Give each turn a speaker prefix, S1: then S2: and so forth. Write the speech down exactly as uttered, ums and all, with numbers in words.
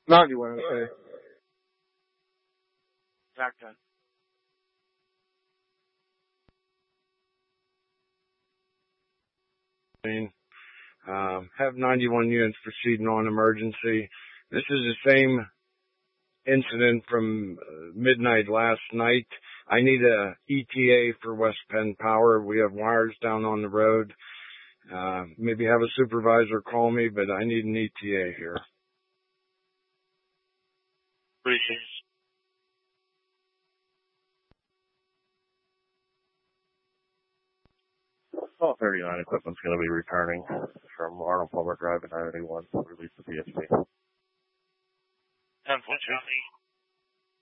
S1: ninety-one, okay.
S2: Exactly.
S3: Um, have ninety-one units proceeding on emergency. This is the same incident from uh, midnight last night. I need a E T A for West Penn Power. We have wires down on the road. Uh, maybe have a supervisor call me, but I need an E T A here.
S2: Appreciate it.
S4: Call thirty-nine equipment's going to be returning from Arnold Palmer Drive and ninety-one to release the P S P.
S2: Unfortunately.